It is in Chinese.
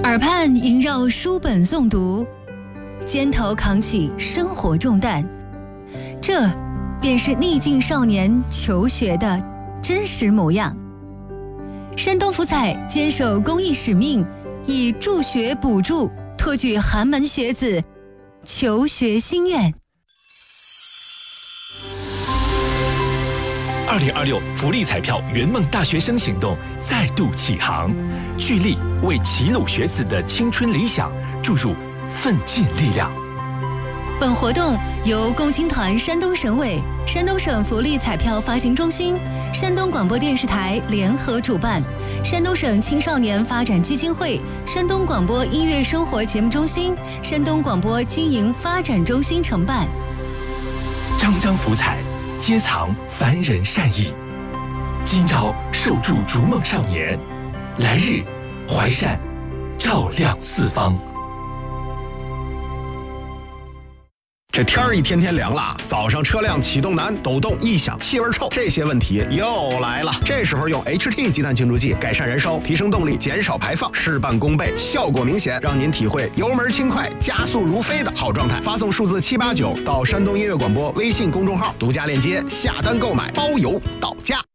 耳畔萦绕书本诵读，肩头扛起生活重担，这便是逆境少年求学的真实模样。山东福彩坚守公益使命，以助学补助托举寒门学子求学心愿。 2026福利彩票圆梦大学生行动再度启航，聚力为齐鲁学子的青春理想注入奋进力量。 本活动由共青团山东省委、山东省福利彩票发行中心、山东广播电视台联合主办，山东省青少年发展基金会、山东广播音乐生活节目中心、山东广播经营发展中心承办。 张张福彩，皆藏凡人善意。今朝受助逐梦少年，来日怀善照亮四方。 这天儿一天天凉了，早上车辆启动难、抖动、异响、气味臭，这些问题又来了。这时候用 HT 积碳清除剂改善燃烧，提升动力，减少排放，事半功倍，效果明显，让您体会油门轻快、加速如飞的好状态。发送数字789到山东音乐广播微信公众号，独家链接下单购买，包邮到家。